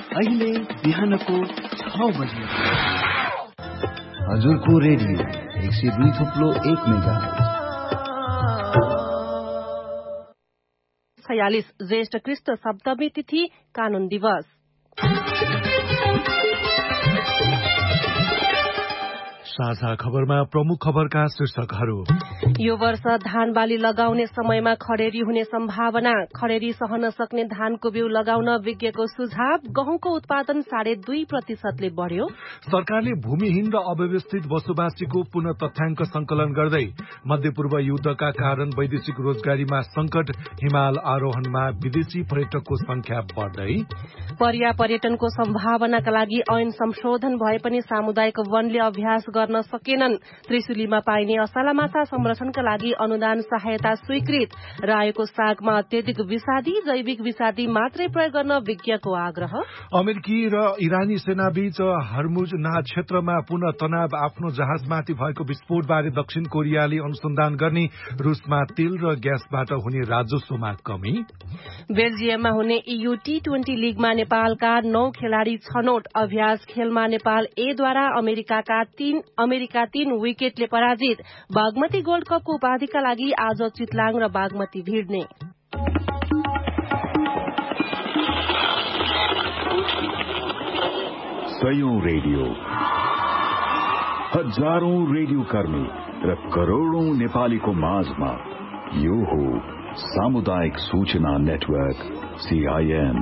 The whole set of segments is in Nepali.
अहिले बिहानको 6 बजे हजुरको रेडियो 102.1 मेगाहर्ज 46 ज्येष्ठ कृष्ण सप्तमी तिथि कानून दिवस। साझा खबरमा प्रमुख खबरका शीर्षकहरू। यो वर्ष धान बाली लगाउने समयमा खडेरी हुने सम्भावना, खडेरी सहन सक्ने धानको बिउ लगाउन विज्ञको सुझाव, गहुँको उत्पादन 2.5% बढ्यो। सरकारले भूमिहीन र अव्यवस्थित बसोबासीको पुनः तथ्याङ्क संकलन गर्दै मध्यपूर्व युद्धका कारण वैदेशिक रोजगारीमा संकट, हिमाल आरोहणमा विदेशी पर्यटकको संख्या बढ्दै। पर्या पर्यटनको सम्भावनाका लागि ऐन संशोधन भए पनि सामुदायिक वनले अभ्यास गर्न सकेनन्। त्रिशुलीमा पाइने असला माछा संरक्षणका लागि अनुदान सहायता स्वीकृत। रायोको सागमा अत्यधिक विषादी, जैविक विषादी मात्रै प्रयोग गर्न विज्ञको आग्रह। अमेरिकी र इरानी सेनाबीच हर्मुज नाह क्षेत्रमा पुनः तनाव, आफ्नो जहाजमाथि भएको विस्फोटबारे दक्षिण कोरियाले अनुसन्धान गर्ने। रूसमा तेल र ग्यासबाट हुने राजस्वमा कमी। बेल्जियममा हुने EU T20 लीगमा नेपालका 9 खेलाड़ी छनौट। अभ्यास खेलमा नेपाल A-द्वारा अमेरिका 3 विकेटले पराजित। बागमती गोल्ड कपको उपाधिका लागि आज चितलाङ र बागमती भिड्ने। सयौं रेडियो, हजारौं रेडियो कर्मी र करोड़ौं नेपालीको माझमा यो हो सामुदायिक सूचना नेटवर्क CIN।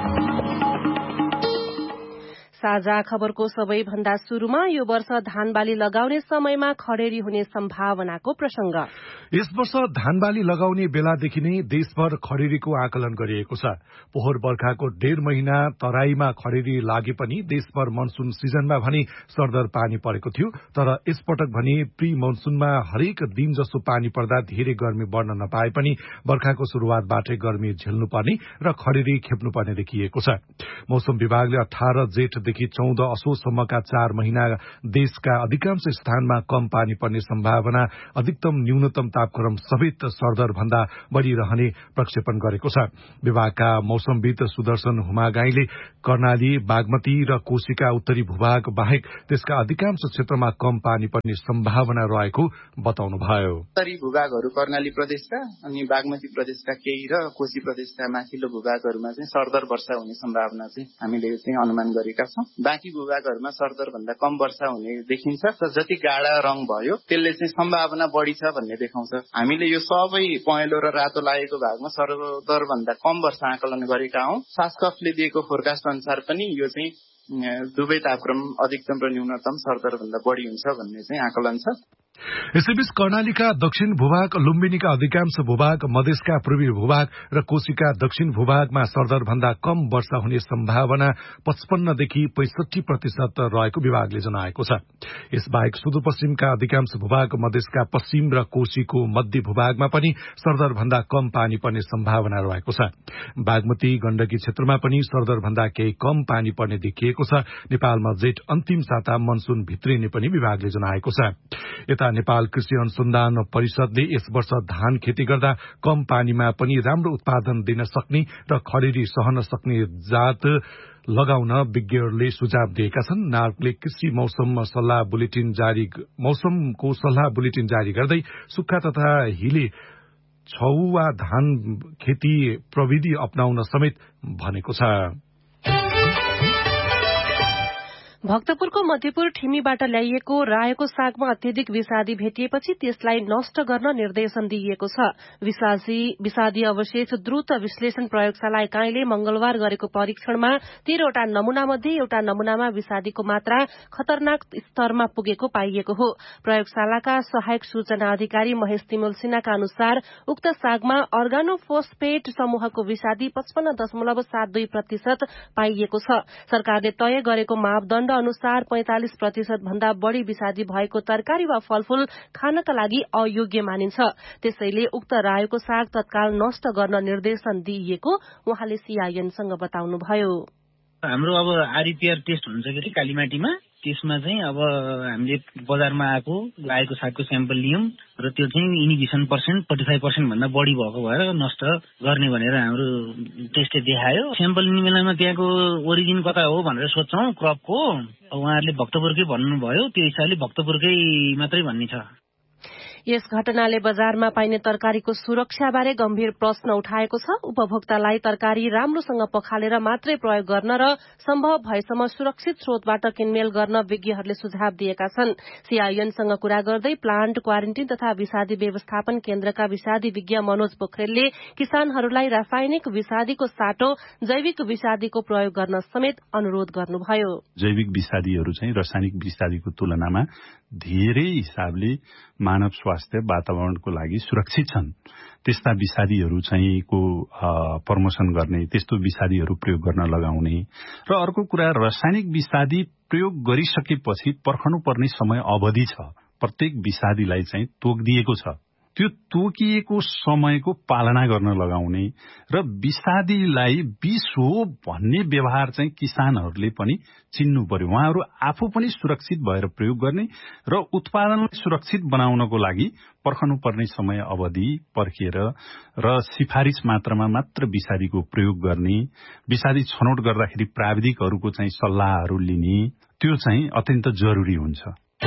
साझा खबरको सबैभन्दा सुरुमा यो वर्ष धानबाली लगाउने समयमा खडेरी हुने सम्भावनाको प्रसंग। यस वर्ष धानबाली लगाउने बेलादेखि नै देशभर खडेरीको आकलन गरिएको छ। पोहोर बर्खाको 1.5 महिना तराईमा खडेरी लागे पनि देशभर मनसून सिजनमा भने सरदर पानी परेको थियो। तर यसपटक भने प्री मनसूनमा हरेक दिन जसो पानी पर्दा धेरै गर्मी बढ्न नपाए पनि बर्खाको शुरूआतबाटै गर्मी झेल्नुपर्ने र खडेरी खेप्नुपर्ने देखिएको छ। मौसम विभागले 18 जेठदेखि 14 असोजसम्मका 4 महिना देशका अधिकांश स्थानमा कम पानी पर्ने सम्भावना, अधिकतम न्यूनतम तापक्रम समेत सरदर भन्दा बढ़ी रहने प्रक्षेपण गरेको छ। विभागका मौसमविद सुदर्शन हुमागाईले कर्णाली, बागमती र कोशीका उत्तरी भूभाग बाहेक त्यसका अधिकांश क्षेत्रमा कम पानी पर्ने सम्भावना रहेको बताउनुभयो। उत्तरी भूभागहरू कर्णाली प्रदेशका अनि बागमती प्रदेशका केही र कोशी प्रदेशका माथिल्लो भूभागहरूमा चाहिँ सरदर वर्षा हुने सम्भावना चाहिँ हामीले चाहिँ अनुमान गरेका छौं। बाँकी भूभागहरूमा सरदर भन्दा कम वर्षा हुने देखिन्छ। जति गाढा रंग भयो त्यसले चाहिँ सम्भावना बढ़ी छ भन्ने देखाउँछ। हामीले यो सबै पहेँलो र रातो लागेको भागमा सरदर भन्दा कम वर्षा आकलन गरेका हौं। शासकले दिएको फोरकास्ट अनुसार पनि यो चाहिँ दुवै तापक्रम अधिकतम र न्यूनतम सरदर भन्दा बढ़ी हुन्छ भन्ने चाहिँ आकलन छ। यसैबीच कर्णालीका दक्षिण भूभाग, लुम्बिनीका अधिकांश भूभाग, मधेसका पूर्वी भूभाग र कोशीका दक्षिण भूभागमा सरदर भन्दा कम वर्षा हुने सम्भावना 55 देखि 65% रहेको विभागले जनाएको छ। यसबाहेक सुदूरपश्चिमका अधिकांश भूभाग, मधेसका पश्चिम र कोशीको मध्य भूभागमा पनि सरदर भन्दा कम पानी पर्ने सम्भावना रहेको छ। बागमती, गण्डकी क्षेत्रमा पनि सरदर भन्दा केही कम पानी पर्ने देखिएको छ। नेपालमा जेठ अन्तिम साता मनसून भित्रिने पनि विभागले जनाएको छ। यता नेपाल कृषि अनुसन्धान परिषदले यस वर्ष धान खेती गर्दा कम पानीमा पनि राम्रो उत्पादन दिन सक्ने र खडेरी सहन सक्ने जात लगाउन विज्ञहरूले सुझाव दिएका छन्। नार्कले कृषि मौसमको सल्लाह बुलेटिन जारी गर्दै सुक्खा तथा हिले छौवा धान खेती प्रविधि अपनाउन समेत भनेको छ। भक्तपुरको मध्यपुर ठिमीबाट ल्याइएको रायोको सागमा अत्यधिक विषादी भेटिएपछि त्यसलाई नष्ट गर्न निर्देशन दिइएको छ। विषादी अवशेष द्रुत विश्लेषण प्रयोगशाला इकाइले मंगलबार गरेको परीक्षणमा 13वटा नमूना मध्ये एउटा नमूनामा विषादीको मात्रा खतरनाक स्तरमा पुगेको पाइएको हो। प्रयोगशालाका सहायक सूचना अधिकारी महेश तिमल सिन्हाका अनुसार उक्त सागमा अर्गानोफोस्फेट समूहको विषादी 55.72% पाइएको छ। सरकारले तय गरेको मापदण्ड अनुसार 45% भन्दा बढ़ी विषादी भएको तरकारी वा फलफूल खानका लागि अयोग्य मानिन्छ। त्यसैले उक्त रायोको साग तत्काल नष्ट गर्न निर्देशन दिइएको उहाँले CIN सँग बताउनुभयो। हाम्रो अब REPR टेस्ट हुन्छ कि कालीमाटीमा त्यसमा चाहिँ अब हामीले बजारमा लागेको सागको स्याम्पल लियौँ र त्यो चाहिँ इनिबिसन पर्सेन्ट 45% भन्दा बढी भएको भएर नष्ट गर्ने भनेर हाम्रो टेस्टले देखायो। स्याम्पल लिने बेलामा त्यहाँको ओरिजिन कता हो भनेर सोध्छौँ क्रपको। उहाँहरूले भक्तपुरकै भन्नुभयो, त्यो हिसाबले भक्तपुरकै मात्रै भन्ने छ। यस घटनाले बजारमा पाइने तरकारीको सुरक्षाबारे गम्भीर प्रश्न उठाएको छ। उपभोक्तालाई तरकारी राम्रोसँग पखालेर मात्रै प्रयोग गर्न र सम्भव भएसम्म सुरक्षित स्रोतबाट किनमेल गर्न विज्ञहरूले सुझाव दिएका छन्। सीआईएनसँग कुरा गर्दै प्लान्ट क्वारेन्टिन तथा विषादी व्यवस्थापन केन्द्रका विषादी विज्ञ मनोज पोखरेलले किसानहरूलाई रासायनिक विषादीको साटो जैविक विषादीको प्रयोग गर्न समेत अनुरोध गर्नुभयो। जैविक विषादीहरू चाहिँ रासायनिक विषादीको तुलनामा धेरै हिसाबले मानव स्वास्थ्य वातावरणको लागि सुरक्षित छन्। त्यस्ता विषादीहरू चाहिँ को प्रमोसन गर्ने, त्यस्तो विषादीहरू प्रयोग गर्न लगाउने र अर्को कुरा रासायनिक विषादी प्रयोग गरिसकेपछि पर्खनुपर्ने समय अवधि छ। प्रत्येक विषादीलाई चाहिँ तोकिदिएको छ। त्यो तोकिएको समयको पालना गर्न लगाउने र विषादीलाई विष हो भन्ने व्यवहार चाहिँ किसानहरूले पनि चिन्नु पर्यो। उहाँहरू आफू पनि सुरक्षित भएर प्रयोग गर्ने र उत्पादनलाई सुरक्षित बनाउनको लागि पर्खनुपर्ने समय अवधि पर्खेर र सिफारिस मात्रामा मात्र विषादीको प्रयोग गर्ने, विषादी छनौट गर्दाखेरि प्राविधिकहरूको चाहिँ सल्लाहहरू लिने, त्यो चाहिँ अत्यन्त जरुरी हुन्छ।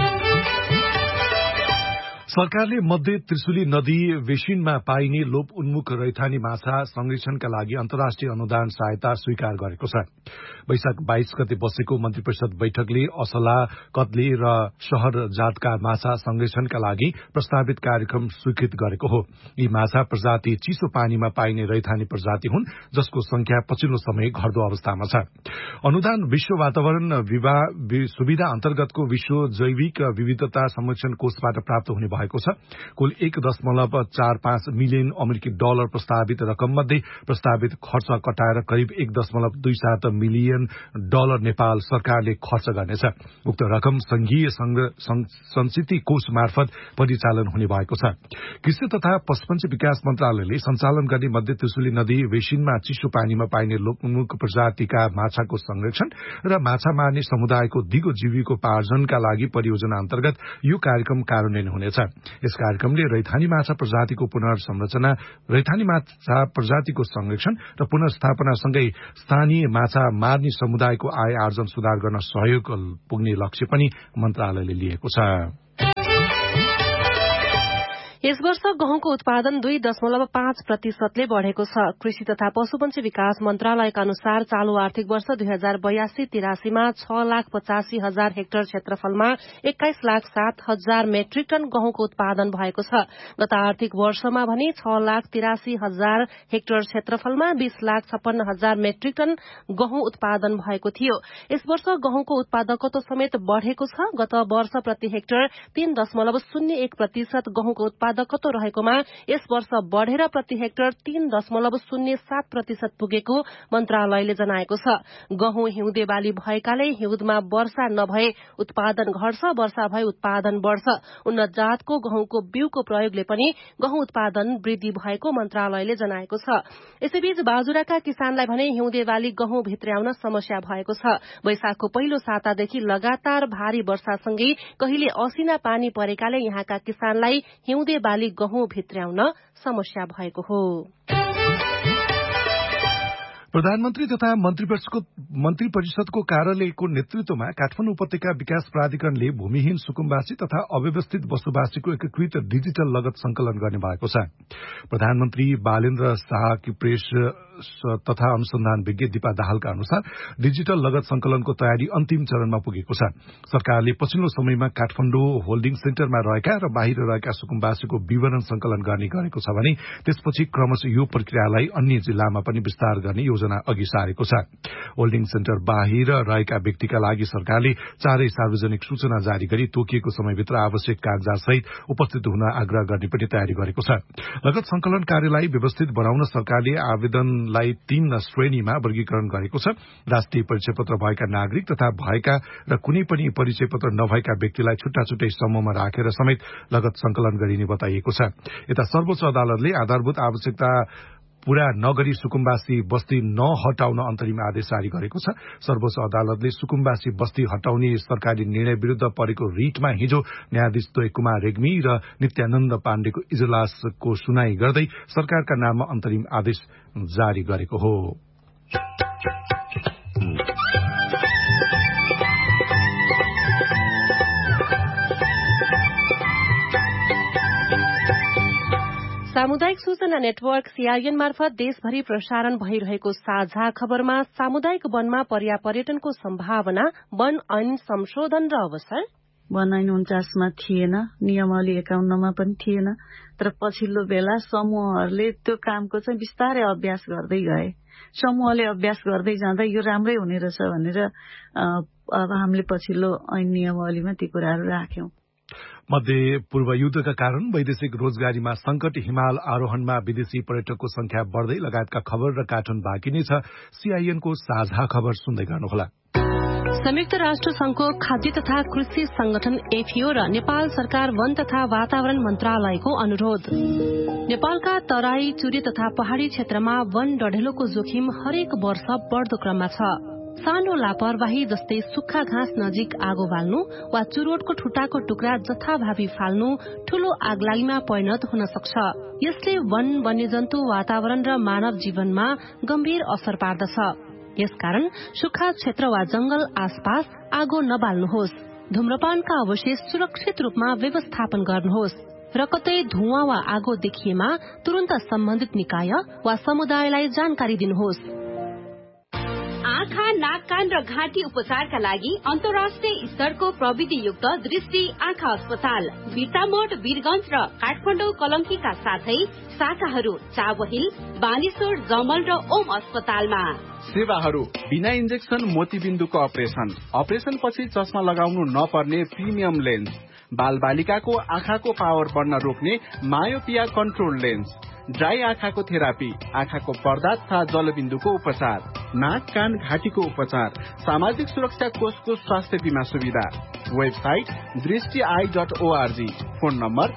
सरकारले मध्य त्रिशुली नदी बेसिनमा पाइने लोप उन्मुख रैथानी माछा संरक्षणका लागि अन्तर्राष्ट्रिय अनुदान सहायता स्वीकार गरेको छ। वैशाख 22 गते बसेको मन्त्री परिषद बैठकले असला, कत्ले र शहर जातका माछा संरक्षणका लागि प्रस्तावित कार्यक्रम स्वीकृत गरेको हो। यी माछा प्रजाति चिसो पानीमा पाइने रैथानी प्रजाति हुन्, जसको संख्या पछिल्लो समय घट्दो अवस्थामा छ। अनुदान विश्व वातावरण सुविधा अन्तर्गतको विश्व जैविक विविधता संरक्षण कोषबाट प्राप्त हुने भएको छ। कुल 1.45 मिलियन अमेरिकी डलर प्रस्तावित रकम मध्ये प्रस्तावित खर्च कटाएर करिब 1.27 मिलियन डलर नेपाल सरकारले खर्च गर्नेछ। उक्त रकम संघीय संस्कृति कोष मार्फत परिचालन हुने भएको छ। कृषि तथा पशुपन्छी विकास मन्त्रालयले सञ्चालन गर्ने मध्य त्रिशुली नदी बेसिनमा चिसो पानीमा पाइने लोकमुख प्रजातिका माछाको संरक्षण र माछा मार्ने समुदायको दिगो जीविकोपार्जनका लागि परियोजना अन्तर्गत यो कार्यक्रम कार्यान्वयन हुनेछ। यस कार्यक्रमले रैथानी माछा प्रजातिको पुनर्संरचना, रैथानी माछा प्रजातिको संरक्षण र पुनर्स्थापनासँगै स्थानीय माछा मार्ने समुदायको आय आर्जन सुधार गर्न सहयोग पुग्ने लक्ष्य पनि मन्त्रालयले लिएको छ। यस वर्ष गहुँको उत्पादन 2.5% बढ़ेको छ। कृषि तथा पशुपन्छी विकास मन्त्रालयका अनुसार चालू आर्थिक वर्ष 2082-83 मा 6,85,000 हेक्टर क्षेत्रफलमा 21,07,000 मेट्रिक टन गहुँको उत्पादन भएको छ। गत आर्थिक वर्षमा भने 6,83,000 हेक्टर क्षेत्रफलमा 20,56,000 मेट्रिक टन गहुँ उत्पादन भएको थियो। यस वर्ष गहुँको उत्पादकत्व समेत बढ़ेको छ। गत वर्ष प्रति हेक्टर 3.01% गहुँको उत्पादकत्व रहेकोमा यस वर्ष बढ़ेर प्रति हेक्टर 3.07% पुगेको मन्त्रालयले जनाएको छ। गहुँ हिउँदे बाली भएकाले हिउँदमा वर्षा नभए उत्पादन घट्छ, वर्षा भए उत्पादन बढ़छ। उन्नत जातको गहुँको बिउको प्रयोगले पनि गहुँ उत्पादन वृद्धि भएको मन्त्रालयले जनाएको छ। यसैबीच बाजुराका किसानलाई भने हिउँदे बाली गहुँ भित्र्याउन समस्या भएको छ। वैशाखको पहिलो सातादेखि लगातार भारी वर्षासँगै कहिले असिना पानी परेकाले यहाँका किसानलाई हिउँदे बाली गहुँ भित्र्याउन समस्या भएको हो। प्रधानमन्त्री तथा मन्त्री परिषदको कार्यालयको नेतृत्वमा काठमाडौँ उपत्यका विकास प्राधिकरणले भूमिहीन सुकुम्बासी तथा अव्यवस्थित बसोबासीको एकीकृत डिजिटल लगत संकलन गर्ने भएको छ। प्रधानमन्त्री बालेन्द्र शाहकी प्रेस तथा अनुसन्धान विज्ञ दीपा दाहालका अनुसार डिजिटल लगत संकलनको तयारी अन्तिम चरणमा पुगेको छ। सरकारले पछिल्लो समयमा काठमाडौँ होल्डिङ सेन्टरमा रहेका र बाहिर रहेका सुकुम्बासीको विवरण संकलन गर्ने गरेको छ भने त्यसपछि क्रमशः यो प्रक्रियालाई अन्य जिल्लामा पनि विस्तार गर्ने योजना अघि सारेको छ। होल्डिङ सेन्टर बाहिर रहेका व्यक्तिका लागि सरकारले चारै सार्वजनिक सूचना जारी गरी तोकिएको समयभित्र आवश्यक कागजात सहित उपस्थित हुन आग्रह गर्ने पनि तयारी गरेको छ। लगत संकलन कार्यलाई व्यवस्थित बनाउन सरकारले आवेदनलाई 3 श्रेणीमा वर्गीकरण गरेको छ। राष्ट्रिय परिचय पत्र भएका नागरिक तथा भएका र कुनै पनि परिचय पत्र नभएका व्यक्तिलाई छुट्टा छुट्टै समूहमा राखेर समेत लगत संकलन गरिने बताइएको छ। यता सर्वोच्च अदालतले आधारभूत आवश्यकता पूरा नगरी सुकुम्बासी बस्ती नहटाउन अन्तरिम आदेश जारी गरेको छ। सर्वोच्च अदालतले सुकुम्बासी बस्ती हटाउने सरकारी निर्णय विरूद्ध परेको रिटमा हिजो न्यायाधीश द्वय कुमार रेग्मी र नित्यानन्द पाण्डेको इजलासको सुनाई गर्दै सरकारका नाममा अन्तरिम आदेश जारी गरेको हो। सामुदायिक सूचना नेटवर्क सीआईएन मार्फत देशभरि प्रसारण भइरहेको साझा खबरमा सामुदायिक वनमा पर्यापर्यटनको सम्भावना, वन ऐन संशोधन र अवसर। वन ऐन 49मा थिएन, नियमावली 51मा पनि थिएन, तर पछिल्लो बेला समूहहरूले त्यो कामको चाहिँ बिस्तारै अभ्यास गर्दै गए। समूहले अभ्यास गर्दै जाँदा यो राम्रै हुने रहेछ भनेर अब हामीले पछिल्लो ऐन नियमावलीमा ती कुराहरू राख्यौं। मध्य पूर्व युद्धका कारण वैदेशिक रोजगारीमा संकट, हिमाल आरोहणमा विदेशी पर्यटकको संख्या बढ़दै लगायतका खबर र कार्टुन बाँकी नै छ। सीआईएनको साझा खबर सुन्दै गर्नुहोला। संयुक्त राष्ट्र संघको खाद्य तथा कृषि संगठन एफएओ र नेपाल सरकार वन तथा वातावरण मन्त्रालयको अनुरोध। नेपालका तराई, चुरे तथा पहाड़ी क्षेत्रमा वन डढेलोको जोखिम हरेक वर्ष बढ़दो क्रममा छ। सानो लापरवाही जस्तै सुक्खा घाँस नजिक आगो बाल्नु वा चुरोटको ठुटाको टुक्रा जथाभावी फाल्नु ठूलो आगलागीमा परिणत हुन सक्छ। यसले वन, वन्यजन्तु, वातावरण र मानव जीवनमा गम्भीर असर पार्दछ। यसकारण सुक्खा क्षेत्र वा जंगल आसपास आगो नबाल्नुहोस्। धूम्रपानका अवशेष सुरक्षित रूपमा व्यवस्थापन गर्नुहोस् र कतै धुवाँ वा आगो देखिएमा तुरन्त सम्बन्धित निकाय वा समुदायलाई जानकारी दिनुहोस्। आँखा, नाक, कान र घाँटी उपचारका लागि अन्तर्राष्ट्रिय स्तरको प्रविधियुक्त दृष्टि आँखा अस्पताल बिर्तामोड, वीरगंज र काठमाडौँ कलंकीका साथै शाखाहरू चावहिल, बानेश्वर, जमल र ओम अस्पतालमा। सेवाहरू बिना इन्जेक्सन मोतीबिन्दुको अपरेसन पछि चस्मा लगाउनु नपर्ने प्रिमियम लेन्स, बाल बालिकाको आँखाको पावर बढ्न रोक्ने मायोपिया कन्ट्रोल लेन्स, ड्राई आँखाको थेरापी, आँखाको पर्दा तथा जलबिन्दुको उपचार, नाक, कान, घाँटीको उपचार, सामाजिक सुरक्षा कोषको स्वास्थ्य बीमा सुविधा। Website दृष्टि.org, phone number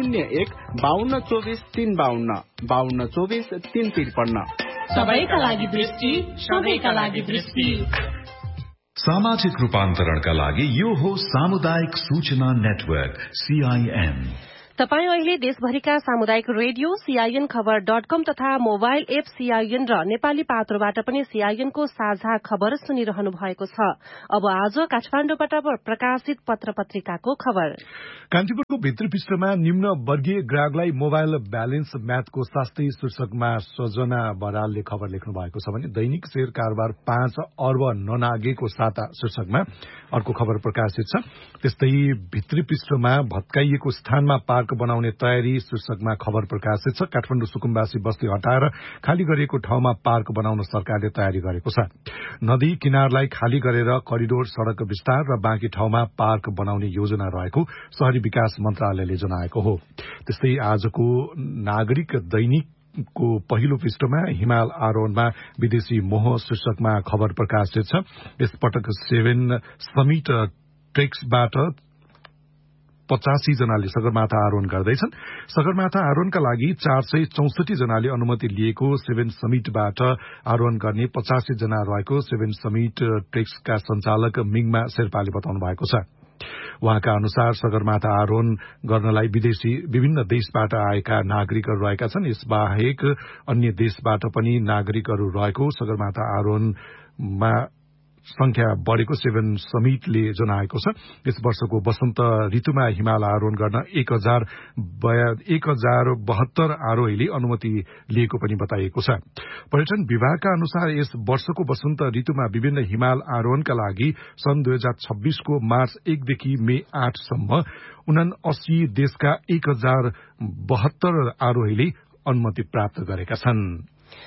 01-5224-352, 5224-353। सबैका लागि दृष्टि, सबैका लागि दृष्टि। सामाजिक रूपान्तरणका लागि यो हो सामुदायिक सूचना नेटवर्क सीआईएन। तपाई अहिले देशभरिका सामुदायिक रेडियो सीआईएन खबर.com तथा मोबाइल एप सीआईएन र नेपाली पात्रोबाट पनि सीआईएनको साझा खबर सुनिरहनु भएको छ। अब आज काठमाडौँबाट प्रकाशित पत्र पत्रिकाको खबर। कान्तिपुरको भित्री पृष्ठमा निम्न वर्गीय ग्राहकलाई मोबाइल ब्यालेन्स म्याथको शास्त्री शीर्षकमा सजना बरालले खबर लेख्नु भएको छ भने दैनिक शेयर कारोबार 5 अर्ब ननागेको साता शीर्षकमा अर्को खबर प्रकाशित छ। त्यस्तै भित्री पृष्ठमा भत्काइएको स्थानमा पार्क बनाउने तयारी शीर्षकमा खबर प्रकाशित छ। काठमाडौँ सुकुम्बासी बस्ती हटाएर खाली गरिएको ठाउँमा पार्क बनाउन सरकारले तयारी गरेको छ। नदी किनारलाई खाली गरेर करिडोर सड़क विस्तार र बाँकी ठाउँमा पार्क बनाउने योजना रहेको शहरी विकास मन्त्रालयले जनाएको हो। त्यस्तै आजको नागरिक दैनिकको पहिलो पृष्ठमा हिमाल आरोहणमा विदेशी मोह शीर्षकमा खबर प्रकाशित छ। यसपटक 7 समिट ट्रेक्सबाट 85 जनाले सगरमाथा आरोहण गर्दैछन्। सगरमाथा आरोहणका लागि 464 जनाले अनुमति लिएको 7 समिटबाट आरोहण गर्ने 85 जना रहेको 7 समिट ट्रेक्सका संचालक मिङमा शेर्पाले बताउनु भएको छ। उहाँका अनुसार सगरमाथा आरोहण गर्नलाई विभिन्न देशबाट आएका नागरिकहरू रहेका छन्। यसबाहेक अन्य देशबाट पनि नागरिकहरू रहेको सगरमाथा आरोहणमा संख्या बढ़ेको 7 समिटले जनाएको छ। यस वर्षको वसन्त ऋतुमा हिमाल आरोहण गर्न 1072 आरोहीले अनुमति लिएको पनि बताइएको छ। पर्यटन विभागका अनुसार यस वर्षको वसन्त ऋतुमा विभिन्न हिमाल आरोहणका लागि सन् 2026 को मार्च 1 देखि मे 8 सम्म 79 देशका 1072 आरोहीले अनुमति प्राप्त गरेका छन्।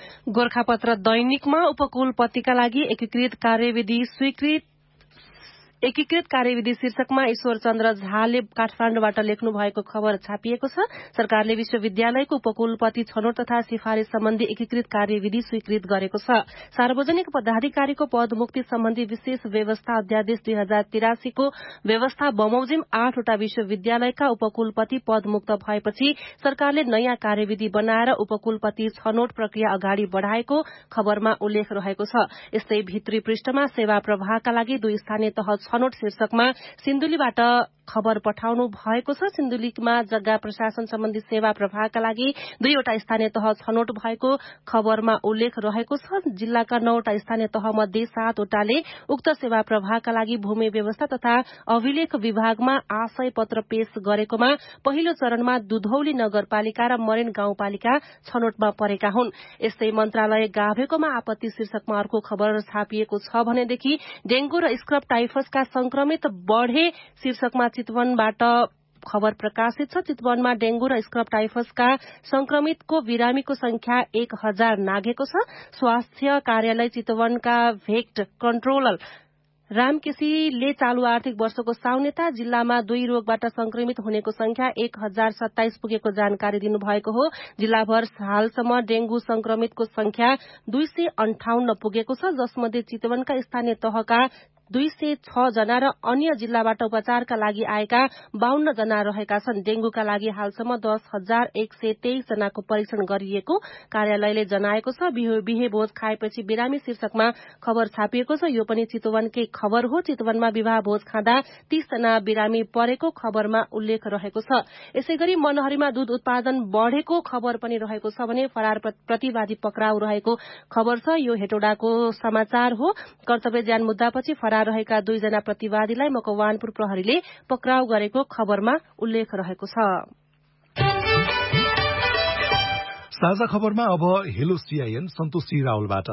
गोर्खापत्र दैनिकमा उपकुलपतिका लागि एकीकृत कार्यविधि एकीकृत कार्यविधि शीर्षकमा ईश्वर चन्द्र झाले काठमाडौँबाट लेख्नु भएको खबर छापिएको छ। सरकारले विश्वविद्यालयको उपकुलपति छनौट तथा सिफारिश सम्बन्धी एकीकृत कार्यविधि स्वीकृत गरेको छ। सार्वजनिक पदाधिकारीको पदमुक्ति सम्बन्धी विशेष व्यवस्था अध्यादेश 2083 को व्यवस्था बमोजिम 8 वटा विश्वविद्यालयका उपकुलपति पदमुक्त भएपछि सरकारले नयाँ कार्यविधि बनाएर उपकुलपति छनौट प्रक्रिया अगाडि बढ़ाएको खबरमा उल्लेख रहेको छ। यस्तै भित्री पृष्ठमा सेवा प्रवाहका लागि 2 स्थानीय तह छनौट शीर्षकमा सिन्धुलीबाट खबर पठाउनु भएको छ। सिन्धुलीमा जग्गा प्रशासन सम्बन्धी सेवा प्रवाहका लागि 2 वटा स्थानीय तह छनौट भएको खबरमा उल्लेख रहेको छ। जिल्लाका 9 वटा स्थानीय तह मध्ये 7 वटाले उक्त सेवा प्रवाहका लागि भूमि व्यवस्था तथा अभिलेख विभागमा आशय पत्र पेश गरेकोमा पहिलो चरणमा दुधौली नगरपालिका र मरेन गाउँपालिका छनौटमा परेका हुन्। यस्तै मन्त्रालय गाभेकोमा आपत्ति शीर्षकमा अर्को खबर छापिएको छ भनेदेखि डेंगू र स्क्रब टाइफसका संक्रमित बढ़े शीर्षकमा चितवनबाट खबर प्रकाशित छ। चितवनमा डेंगू र स्क्रब टाइफसका संक्रमितको बिरामीको संख्या 1000 नाघेको छ। स्वास्थ्य कार्यालय चितवनका भेक्ट कन्ट्रोलर राम केसीले चालू आर्थिक वर्षको साउनेता जिल्लामा 2 रोगबाट संक्रमित हुनेको संख्या 1027 पुगेको जानकारी दिनुभएको हो। जिल्लाभर हालसम्म डेंगू संक्रमितको संख्या 258 पुगेको छ, जसमध्ये चितवनका स्थानीय तहका 206 जना र अन्य जिल्लाबाट उपचारका लागि आएका 52 जना रहेका छन्। डेंगूका लागि हालसम्म 10,123 जनाको परीक्षण गरिएको कार्यालयले जनाएको छ। बिहे भोज खाएपछि बिरामी शीर्षकमा खबर छापिएको छ। यो पनि चितवनकै खबर हो। चितवनमा विवाह भोज खाँदा 30 जना बिरामी परेको खबरमा उल्लेख रहेको छ। यसैगरी मनहरीमा दूध उत्पादन बढ़ेको खबर पनि रहेको छ भने फरार प्रतिवादी पक्राउ रहेको खबर छ। यो हेटौडाको समाचार हो। कर्तव्य ज्यान मुद्दापछि फरार रहेका 2 जना प्रतिवादीलाई मकवानपुर प्रहरीले पक्राउ गरेको खबरमा उल्लेख रहेको छ। साझा खबरमा अब हेलो सीआईएन सन्तोषी रावलबाट।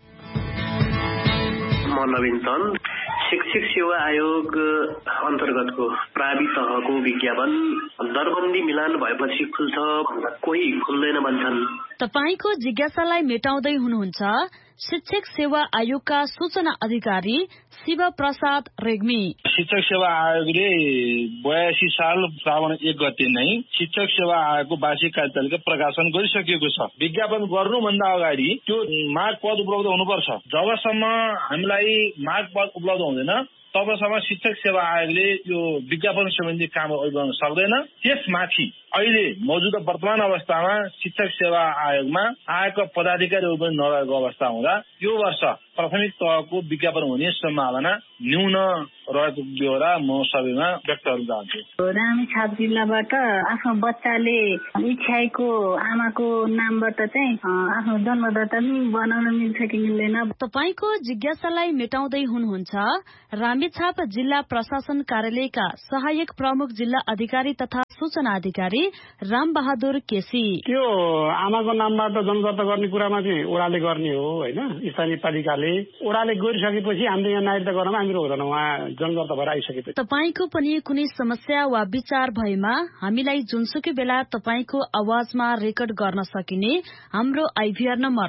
म नवीन चन्द, शिक्षक सेवा आयोग अन्तर्गतको प्रावि तहको विज्ञापन दरबन्दी मिलान भएपछि खुल्छ भन्दा कोही खुल्दैन भन्छन्। तपाईको जिज्ञासालाई मेटाउँदै हुनुहुन्छ शिक्षक सेवा आयोगका सूचना अधिकारी शिव प्रसाद रेग्मी। शिक्षक सेवा आयोगले 82 साल श्रावण 1 गते नै शिक्षक सेवा आयोगको वार्षिक कार्यतालिका प्रकाशन गरिसकेको छ। विज्ञापन गर्नुभन्दा अगाडि त्यो माग पद उपलब्ध हुनुपर्छ। जबसम्म हामीलाई माग पद उपलब्ध हुँदैन तबसम्म शिक्षक सेवा आयोगले यो विज्ञापन सम्बन्धी काम गर्न सक्दैन। त्यसमाथि अहिले मौजूदा वर्तमान अवस्थामा शिक्षक सेवा आयोगमा आयोगका पदाधिकारीहरू पनि नरहेको अवस्था हुँदा यो वर्ष प्राथमिक तहको विज्ञापन हुने सम्भावना न्यून रहेको बेहोरा म सबैमा व्यक्त गर्न चाहन्छु। रामेछाप जिल्लाबाट आफ्नो बच्चाले इच्छाएको आमाको नामबाट चाहिँ आफ्नो जन्मदत्ता बनाउन मिल्छ कि मिल्दैन? तपाईको जिज्ञासालाई मेटाउँदै हुनुहुन्छ रामेछाप जिल्ला प्रशासन कार्यालयका सहायक प्रमुख जिल्ला अधिकारी तथा सूचना अधिकारी राम बहादुर केसी। त्यो आमाको नामबाट जन्मदत्ता गर्ने कुरामा चाहिँ ओडाले गर्ने हो हैन। स्थानीय पालिकाले ओडाले गरिसकेपछि हामीले यहाँ नागरिकता गर्न हाम्रो हुँदैन, उहाँ जन्मदत्ता भएर आइसकेपछि। तपाईको पनि कुनै समस्या वा विचार भएमा हामीलाई जुनसुकै बेला तपाईको आवाजमा रेकर्ड गर्न सकिने हाम्रो आइभीआर नम्बर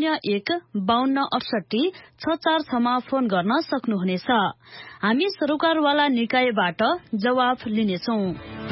01-5268-646 मा फोन गर्न सक्नुहुनेछ। हामी सरकारवाला निकायबाट जवाफ लिनेछौं।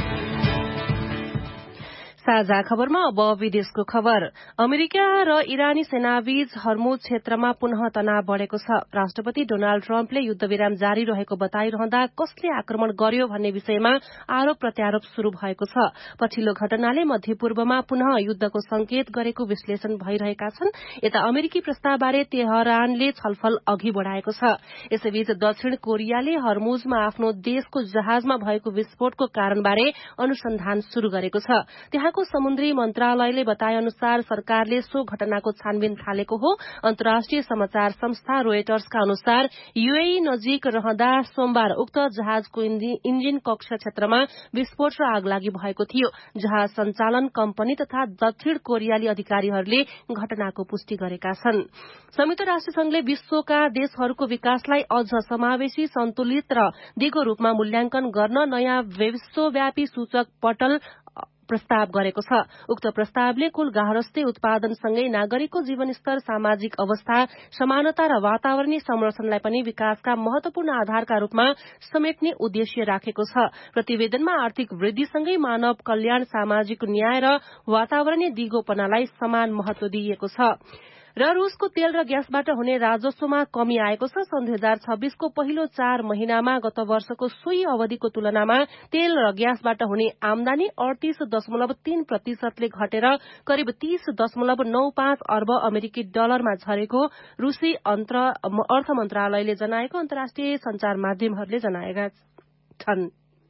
साझा खबरमा अब विदेशको खबर। अमेरिका र इरानी सेनाबीच हर्मुज क्षेत्रमा पुनः तनाव बढ़ेको छ। राष्ट्रपति डोनाल्ड ट्रम्पले युद्धविराम जारी रहेको बताइरहँदा कसले आक्रमण गर्यो भन्ने विषयमा आरोप प्रत्यारोप शुरू भएको छ। पछिल्लो घटनाले मध्यपूर्वमा पुनः युद्धको संकेत गरेको विश्लेषण भइरहेका छन्। यता अमेरिकी प्रस्तावबारे तेहरानले छलफल अघि बढ़ाएको छ। यसैबीच दक्षिण कोरियाले हर्मुजमा आफ्नो देशको जहाजमा भएको विस्फोटको कारणबारे अनुसन्धान शुरू गरेको छ। त्यहाँको समुद्री मन्त्रालयले बताए अनुसार सरकारले सो घटनाको छानबिन थालेको हो। अन्तर्राष्ट्रिय समाचार संस्था रोयटर्सका अनुसार यूएई नजिक रहँदा सोमबार उक्त जहाजको इन्जिन कक्ष क्षेत्रमा विस्फोट र आगलागी भएको थियो। जहाज सञ्चालन कम्पनी तथा दक्षिण कोरियाली अधिकारीहरूले घटनाको पुष्टि गरेका छन्। संयुक्त राष्ट्र संघले विश्वका देशहरूको विकासलाई अझ समावेशी, सन्तुलित र दिगो रूपमा मूल्याङ्कन गर्न नयाँ विश्वव्यापी सूचक प्रस्ताव गरेको छ। उक्त प्रस्तावले कुल गार्हस्थ्य उत्पादनसँगै नागरिकको जीवनस्तर, सामाजिक अवस्था, समानता र वातावरणीय संरक्षणलाई पनि विकासका महत्वपूर्ण आधारका रूपमा समेट्ने उद्देश्य राखेको छ। प्रतिवेदनमा आर्थिक वृद्धिसँगै मानव कल्याण, सामाजिक न्याय र वातावरणीय दिगोपनालाई समान महत्व दिइएको छ। र रूसको तेल र ग्यासबाट हुने राजस्वमा कमी आएको छ। सन् 2026 को पहिलो 4 महिनामा गत वर्षको सोही अवधिको तुलनामा तेल र ग्यासबाट हुने आमदानी 38.3% घटेर करिब 30.95 अर्ब अमेरिकी डलरमा झरेको रूसी अर्थ मन्त्रालयले जनाएको अन्तर्राष्ट्रिय संचार माध्यमहरूले जनाएका छन्।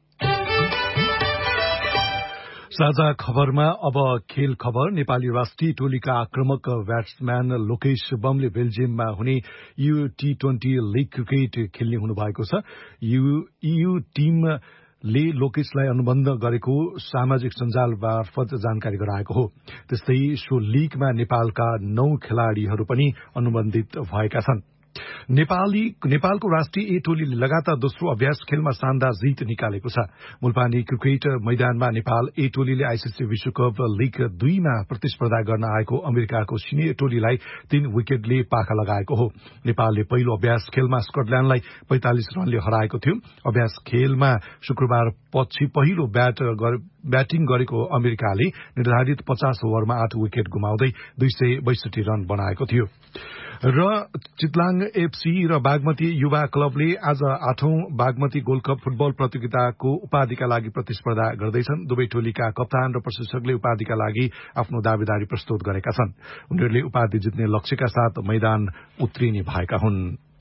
साझा खबरमा अब खेल खबर। नेपाली राष्ट्रिय टोलीका आक्रमक ब्याट्सम्यान लोकेश बमले बेल्जियममा हुने U20 लीग क्रिकेट खेल्ने हुनुभएको छ। EU टिमले लोकेशलाई अनुबन्ध गरेको सामाजिक सञ्जाल मार्फत जानकारी गराएको हो। त्यस्तै सो लीगमा नेपालका 9 खेलाड़ीहरू पनि अनुबन्धित भएका छन्। नेपालको राष्ट्रिय ए टोलीले लगातार दोस्रो अभ्यास खेलमा शानदार जित निकालेको छ। मुलपानी क्रिकेट मैदानमा नेपाल ए टोलीले आईसीसी विश्वकप लीग 2 मा प्रतिस्पर्धा गर्न आएको अमेरिकाको सिनियर टोलीलाई 3 विकेटले पाखा लगाएको हो। नेपालले पहिलो अभ्यास खेलमा स्कटल्याण्डलाई 45 रनले हराएको थियो। अभ्यास खेलमा शुक्रबार पछि पहिलो ब्याटिङ गरेको अमेरिकाले निर्धारित 50 ओभरमा 8 विकेट गुमाउँदै 262 रन बनाएको थियो। र चितलाङ एफसी र बागमती युवा क्लबले आज 8औं बागमती गोल्ड कप फुटबल प्रतियोगिताको उपाधिका लागि प्रतिस्पर्धा गर्दैछन्। दुवै टोलीका कप्तान र प्रशिक्षकले उपाधिका लागि आफ्नो दावेदारी प्रस्तुत गरेका छन्। उनीहरूले उपाधि जित्ने लक्ष्यका साथ मैदान उत्रिने भएका हुन्।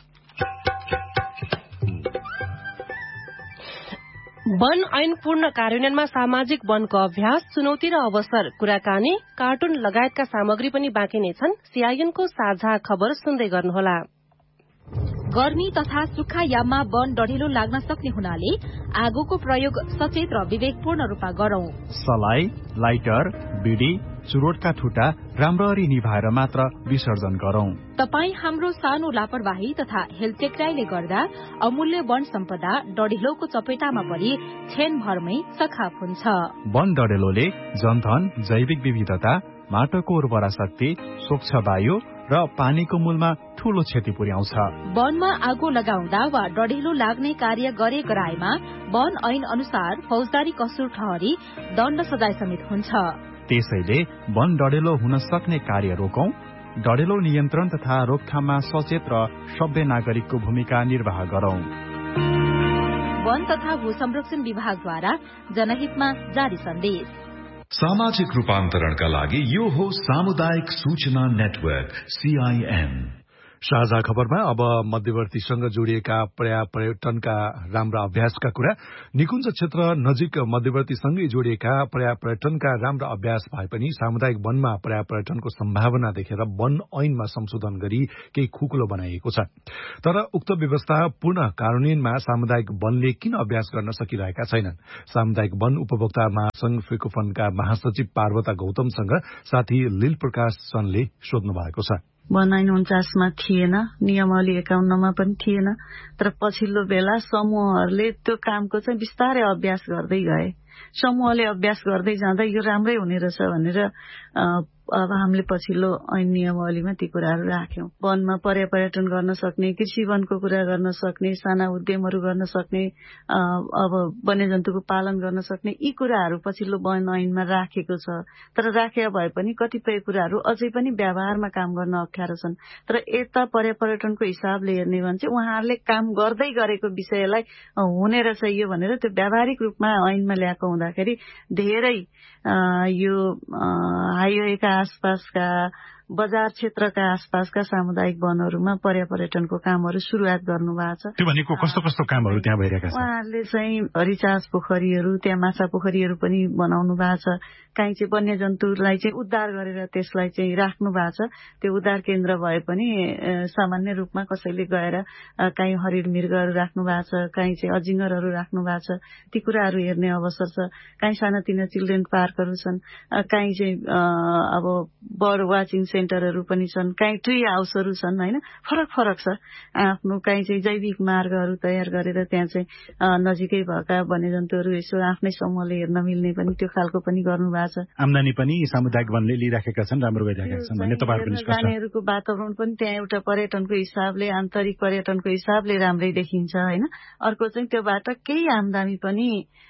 वन ऐन पूर्ण कार्यान्वयनमा सामाजिक वनको अभ्यास, चुनौती र अवसर, कुराकानी, कार्टुन लगायतका सामग्री पनि बाँकी नै छन्। सीआईएनको साझा खबर सुन्दै गर्नुहोला। गर्मी तथा सुक्खा याममा वन डढेलो लाग्न सक्ने हुनाले आगोको प्रयोग सचेत र विवेकपूर्ण रूपमा गरौं। सलाई, लाइटर, बिडी, चुरोटका ठुटा राम्ररी निभाएर मात्र विसर्जन गरौं। तपाई हाम्रो सानो लापरवाही तथा हेलचेक्राईले गर्दा अमूल्य वन सम्पदा डढेलोको चपेटामा परि क्षणभरमै सखाप हुन्छ। वन डढेलोले जनधन, जैविक विविधता, माटोको उर्वरा शक्ति, स्वच्छ वायु र पानीको मूलमा ठूलो क्षति पुर्याउँछ। वनमा आगो लगाउँदा वा डढेलो लाग्ने कार्य गरे गराएमा वन ऐन अनुसार फौजदारी कसुर ठहरी दण्ड सजाय समेत हुन्छ। त्यसैले वन डढेलो हुन सक्ने कार्य रोकौं। डढेलो नियन्त्रण तथा रोकथाममा सचेत र सभ्य नागरिकको भूमिका निर्वाह गरौं। वन तथा भू संरक्षण विभागद्वारा जनहितमा जारी सन्देश। सामाजिक रूपान्तरणका लागि यो हो सामुदायिक सूचना नेटवर्क CIN। साझा खबरमा अब मध्यवर्तीसँग जोडिएका पर्यापर्यटनका राम्रा अभ्यासका कुरा। निकुञ्ज क्षेत्र नजिक मध्यवर्तीसँगै जोडिएका पर्यापर्यटनका राम्रा अभ्यास भए पनि सामुदायिक वनमा पर्यापर्यटनको सम्भावना देखेर वन ऐनमा संशोधन गरी केही खुकुलो बनाइएको छ। तर उक्त व्यवस्था पूर्ण कार्यान्वयनमा सामुदायिक वनले किन अभ्यास गर्न सकिरहेका छैनन्? सामुदायिक वन उपभोक्ता महासंघ फेकोफनका महासचिव पार्वता गौतमसँग साथी लील प्रकाश चन्दले सोध्नु भएको छ। वन ऐन 49 मा थिएन, नियमावली 51 मा पनि थिएन। तर पछिल्लो बेला समूहहरूले त्यो कामको चाहिँ बिस्तारै अभ्यास गर्दै गए। समूहले अभ्यास गर्दै जाँदा यो राम्रै हुने रहेछ भनेर अब हामीले पछिल्लो ऐन नियमावलीमा ती कुराहरू राख्यौं। वनमा पर्यापर्यटन गर्न सक्ने, कृषि वनको कुरा गर्न सक्ने, साना उद्यमहरू गर्न सक्ने, अब वन्यजन्तुको पालन गर्न सक्ने, यी कुराहरू पछिल्लो वन ऐनमा राखेको छ। तर राखे भए पनि कतिपय कुराहरू अझै पनि व्यवहारमा काम गर्न अप्ठ्यारो छन्। तर यता पर्यापर्यटनको हिसाबले हेर्ने भने चाहिँ उहाँहरूले काम गर्दै गरेको विषयलाई हुने रहेछ यो भनेर त्यो व्यावहारिक रूपमा ऐनमा ल्याएको हुँदाखेरि धेरै यो हाइवेका आसपासका बजार क्षेत्रका आसपासका सामुदायिक वनहरूमा पर्यापर्यटनको कामहरू सुरुवात गर्नु भएको छ। त्यो भनेको कस्तो कस्तो कामहरू त्यहाँ भइरहेका छन्? उहाँहरूले चाहिँ रिचार्ज पोखरीहरू, त्यहाँ माछा पोखरीहरू पनि बनाउनु भएको छ। काहीँ चाहिँ वन्यजन्तुलाई चाहिँ उद्धार गरेर त्यसलाई चाहिँ राख्नु भएको छ। त्यो उद्धार केन्द्र भए पनि सामान्य रूपमा कसैले गएर काहीँ हरिण मृगहरू राख्नु भएको छ, काहीँ चाहिँ अजिङ्गरहरू राख्नु भएको छ। ती कुराहरू हेर्ने अवसर छ। काहीँ सानातिना चिल्ड्रेन पार्कहरू छन्, काहीँ चाहिँ अब बर्ड वाचिङ सेन्टरहरू पनि छन्, कहीँ ट्री हाउसहरू छन् होइन, फरक फरक छ। आफ्नो कहीँ चाहिँ जैविक मार्गहरू तयार गरेर त्यहाँ चाहिँ नजिकै भएका वन्यजन्तुहरू यसो आफ्नै समूहले हेर्न मिल्ने पनि त्यो खालको पनि गर्नु भएको छ। आम्दानी पनि सामुदायिक वनले लिइराखेका छन्, राम्रो गरिराखेका छन् भन्ने तपाईँहरूको निष्कर्ष। जानेहरूको वातावरण पनि त्यहाँ एउटा पर्यटनको हिसाबले, आन्तरिक पर्यटनको हिसाबले राम्रै देखिन्छ होइन। अर्को चाहिँ त्योबाट केही आम्दानी पनि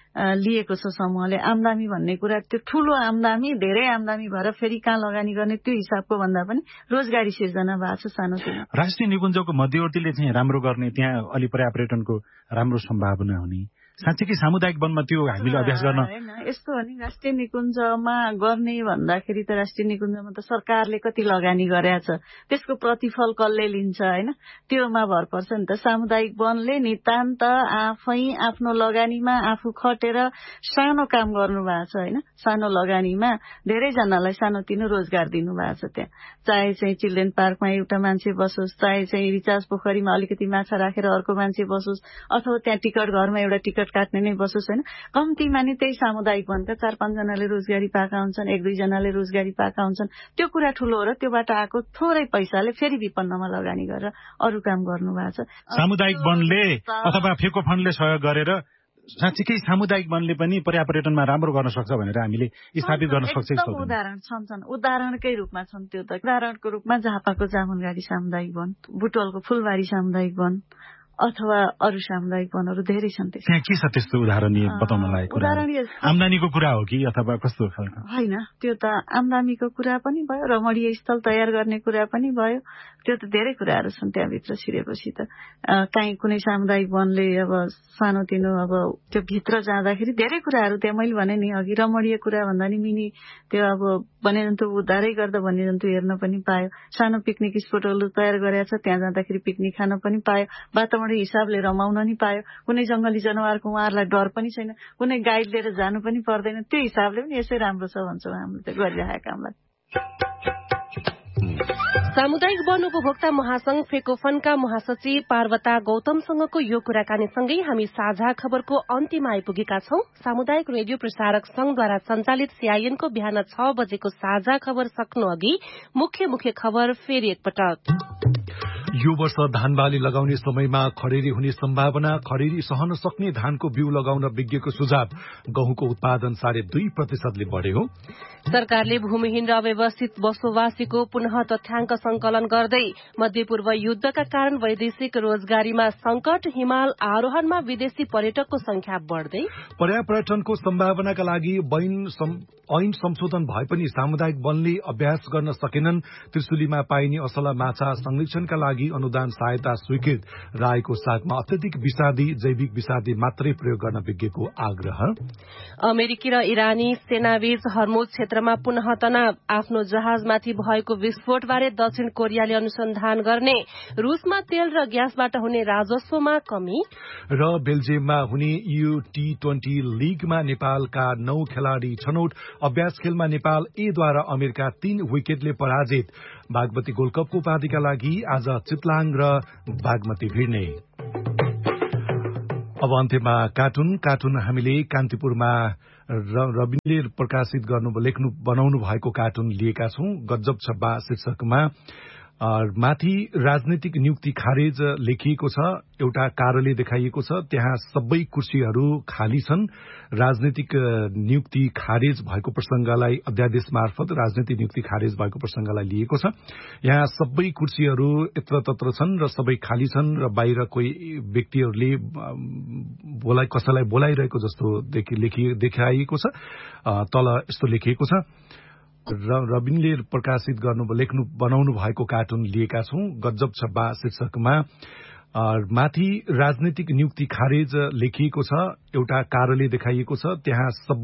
लिएको छ समूहले। आम्दानी भन्ने कुरा त्यो ठूलो आम्दानी, धेरै आम्दानी भएर फेरि कहाँ लगानी गर्ने त्यो हिसाबको भन्दा पनि रोजगारी सिर्जना भएको छ सानो सानो। राष्ट्रिय निकुञ्जको मध्यवर्तीले चाहिँ राम्रो गर्ने, त्यहाँ अलि पर्यापर्यटनको राम्रो सम्भावना हुने, साँच्चीकै सामुदायिक वनमा त्यो हामीले अभ्यास गर्न यस्तो हो नि। राष्ट्रिय निकुञ्जमा गर्ने भन्दाखेरि त राष्ट्रिय निकुञ्जमा त सरकारले कति लगानी गरेछ, त्यसको प्रतिफल कसले लिन्छ होइन, त्योमा भर पर्छ नि त। सामुदायिक वनले नितान्त आफै आफ्नो लगानीमा आफू खटेर सानो काम गर्नु भएको छ होइन। सानो लगानीमा धेरैजनालाई सानोतिनो रोजगार दिनु भएको छ। त्यहाँ चाहे चाहिँ चिल्ड्रेन पार्कमा एउटा मान्छे बसोस्, चाहे चाहिँ रिचार्ज पोखरीमा अलिकति माछा राखेर अर्को मान्छे बसोस्, अथवा त्यहाँ टिकट घरमा एउटा टिकट काट्ने नै बसोस् होइन। कम्तीमा नि त्यही सामुदायिक वनका 4-5 जनाले रोजगारी पाएका हुन्छन्, 1-2 जनाले रोजगारी पाएका हुन्छन्। त्यो कुरा ठुलो हो र त्योबाट आएको थोरै पैसाले फेरि विपन्नमा लगानी गरेर अरू काम गर्नु भएको छ। सामुदायिक वनले अथवा फेको फन्डले सहयोग गरेर साँच्चीकै सामुदायिक वनले पनि पर्यापर्यटनमा राम्रो गर्न सक्छ भनेर हामीले स्थापित गर्न सक्छ। उदाहरण छन्, उदाहरणकै रूपमा छन्। त्यो त उदाहरणको रूपमा झापाको जामुनगाडी सामुदायिक वन, बुटवलको फुलबारी सामुदायिक वन अथवा अरू सामुदायिक वनहरू धेरै छन्। त्यहाँ के छ त्यस्तो उदाहरणीय बताउन लागेको? आम्दानीको कुरा हो कि अथवा कस्तो खालको? होइन, त्यो त आम्दानीको कुरा पनि भयो, रमणीय स्थल तयार गर्ने कुरा पनि भयो, त्यो त धेरै कुराहरू छन् त्यहाँभित्र छिरेपछि त। काहीँ कुनै सामुदायिक वनले अब सानोतिनो अब त्यो भित्र जाँदाखेरि धेरै कुराहरू त्यहाँ मैले भने नि अघि, रमणीय कुरा भन्दा नि मिनी त्यो अब वन्यजन्तु उद्धारै गर्दा वन्यजन्तु हेर्न पनि पायो, सानो पिकनिक स्पोटहरू तयार गरेको छ, त्यहाँ जाँदाखेरि पिकनिक खान पनि पायो, वातावरण हिसाबले रमाउन नि पायो, कुनै जंगली जनावरको उहाँहरूलाई डर पनि छैन, कुनै गाइड लिएर जानु पनि पर्दैन। त्यो हिसाबले पनि यसै राम्रो छ भन्छौँ हामीले त्यो गरिरहेका कामलाई। सामुदायिक वन उपभोक्ता महासंघ फेकोफनका महासचिव पार्वता गौतमसँगको यो कुराकानीसँगै हामी साझा खबरको अन्त्यमा आइपुगेका छौं। सामुदायिक रेडियो प्रसारक संघद्वारा सञ्चालित सीआईएनको बिहान 6 बजेको साझा खबर सक्नु अघि मुख्य खबर फेरि एकपटक। यो वर्ष धान बाली लगाउने समयमा खडेरी हुने सम्भावना, खडेरी सहन सक्ने धानको बिउ लगाउन विज्ञको सुझाव, गहुँको उत्पादन 2.5% बढ्यो। सरकारले भूमिहीन र अव्यवस्थित बसोबासीको पुनः तथ्याङ्क संकलन गर्दै मध्यपूर्व युद्धका कारण वैदेशिक रोजगारीमा संकट, हिमाल आरोहणमा विदेशी पर्यटकको संख्या बढ्दै। पर्यापर्यटनको सम्भावनाका लागि ऐन संशोधन भए पनि सामुदायिक वनले अभ्यास गर्न सकेनन्। त्रिशुलीमा पाइने असला माछा संरक्षणका लागि अनुदान सहायता स्वीकृत। राईको सागमा अत्यधिक विषादी जैविक विषादी मात्रै प्रयोग गर्न विज्ञको आग्रह। अमेरिकी र इरानी सेनाबीच हर्मुज क्षेत्रमा पुनः तनाव, आफ्नो जहाजमाथि भएको विस्फोटबारे दक्षिण कोरियाले अनुसन्धान गर्ने। रूसमा तेल र ग्यासबाट हुने राजस्वमा कमी र बेल्जियममा हुने U20 लीगमा नेपालका 9 खेलाड़ी छनौट। अभ्यास खेलमा नेपाल ए द्वारा अमेरिका 3 विकेटले पराजित। बागमती गोल्डकपको उपाधिका लागि आज चितलाङ र बागमती भिड्ने। अब अन्त्यमा कार्टुन हामीले कान्तिपुरमा रविनले प्रकाशित बनाउनु भएको कार्टुन लिएका छौं। गजब छब्बा शीर्षकमा माथि राजनीतिक नियुक्ति खारेज लेखिएको छ। एउटा कार्यालय देखाइएको छ, त्यहाँ सबै कुर्सीहरू खाली छन्। राजनीतिक नियुक्ति खारेज भएको प्रसंगलाई अध्यादेश मार्फत राजनीतिक नियुक्ति खारेज भएको प्रसंगलाई लिएको छ। यहाँ सबै कुर्सीहरू यत्रतत्र छन् र सबै खाली छन् र बाहिर कोही व्यक्तिहरूले कसैलाई बोलाइरहेको जस्तो देखाइएको छ। तल यस्तो लेखिएको छ, रविनले प्रकाशित बनाउनु भएको कार्टुन लिएका छौं। गजब छब्बा शीर्षकमा माथि राजनीतिक नियुक्ति खारेज लेखिएको छ। एउटा कार्यालय देखाइएको छ, त्यहाँ